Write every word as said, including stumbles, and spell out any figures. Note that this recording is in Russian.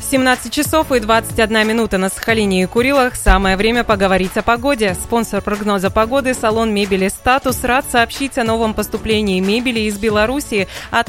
семнадцать часов и двадцать одна минута на Сахалине и Курилах. Самое время поговорить о погоде. Спонсор прогноза погоды — салон мебели «Статус» рад сообщить о новом поступлении мебели из Беларуси, а